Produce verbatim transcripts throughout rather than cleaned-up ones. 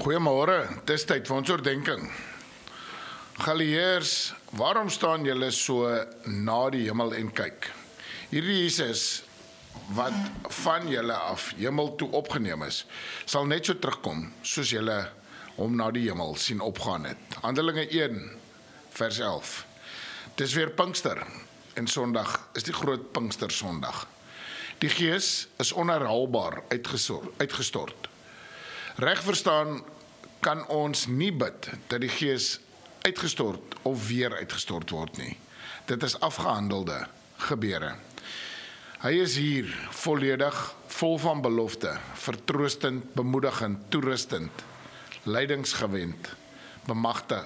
Goeiemôre, dis tyd vir ons oordeenking. Galileërs, waarom staan julle so na die hemel en kyk? Hierdie Jesus wat van julle af hemel toe opgeneem is, sal net so terugkom soos julle hom na die hemel sien opgaan het. Handelinge een vers elf. Dis weer Pinkster en Sondag is die groot Pinkstersondag. Die Gees is onherhaalbaar uitgestort. Reg verstaan kan ons nie bid dat die Gees uitgestort of weer uitgestort word nie. Dit is afgehandelde gebeure. Hy is hier volledig, vol van belofte, vertroostend, bemoedigend, toerustend, leidingsgewend, bemagtigend,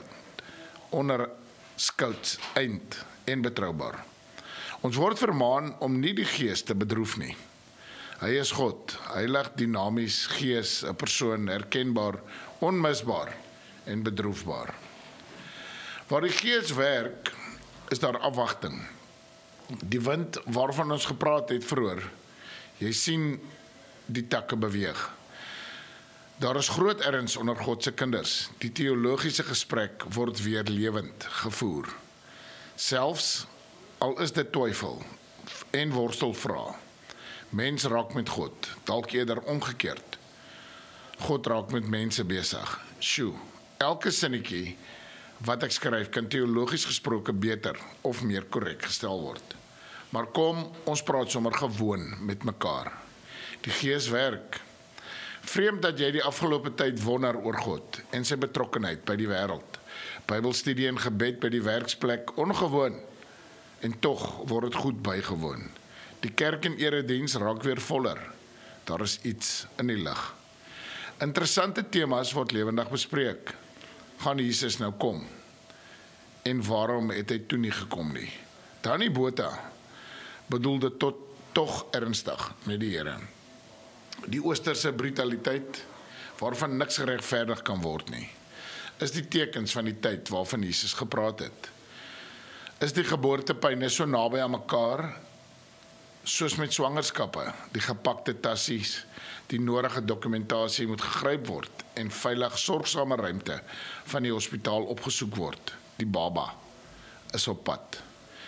onderskouts, eind en betroubaar. Ons word vermaan om nie die Gees te bedroef nie. Hy is God, heilig, dinamies, Gees, 'n persoon, herkenbaar, onmisbaar en bedroefbaar. Waar die Gees werk, is daar afwagting. Die wind waarvan ons gepraat het vroeër, jy sien die takke beweeg. Daar is groot erns onder God se kinders. Die teologiese gesprek word weer lewend gevoer. Selfs al is dit twyfel en worstelvrae. Mens raak met God, dalk eerder omgekeerd. God raak met mense besig. Sjoe, elke sinnetjie wat ek skryf kan teologies gesproke beter of meer korrek gestel word. Maar kom, ons praat sommer gewoon met mekaar. Die Gees werk. Vreemd dat jy die afgelope tyd wonder oor God en sy betrokkenheid by die wêreld. Bybelstudie en gebed by die werksplek, ongewoon. En tog word dit goed bygewoon. Die kerk en erediens raak weer voller. Daar is iets in die lig. Interessante temas word lewendig bespreek. Gaan Jesus nou kom? En waarom het hy toe nie gekom nie? Danny Botha bedoelde tot tog ernstig met die Here. Die oosterse brutaliteit, waarvan niks geregverdig kan word nie, is die tekens van die tyd waarvan Jesus gepraat het. Is die geboortepyne so naby aan mekaar, soos met swangerskappe, die gepakte tassies, die nodige dokumentasie moet gegryp word en veilig sorgsame ruimte van die hospitaal opgesoek word. Die baba is op pad.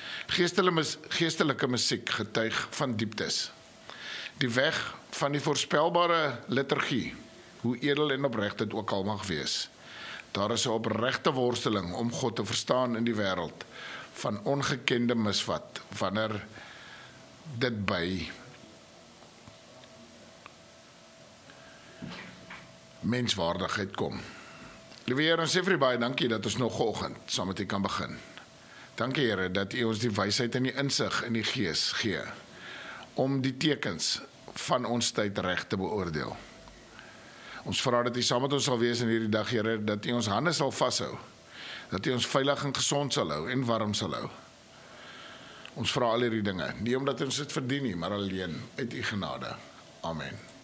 Geestelike musiek getuig van dieptes. Die weg van die voorspelbare liturgie, hoe edel en opreg dit ook al mag wees. Daar is 'n opregte worsteling om God te verstaan in die wêreld van ongekende misvat, wanneer dit by menswaardigheid kom. Liewe Here, ons sê vir U baie dankie dat ons nog vanoggend saam met U kan begin. Dankie Here dat U ons die wysheid en die insig in die Gees gee om die tekens van ons tyd reg te beoordeel. Ons vra dat U saam met ons sal wees in hierdie dag, Here, dat U ons hande sal vashou, dat U ons veilig en gesond sal hou en warm sal hou. Ons vra al hierdie dinge, nie omdat ons dit verdien nie, maar alleen uit U genade. Amen.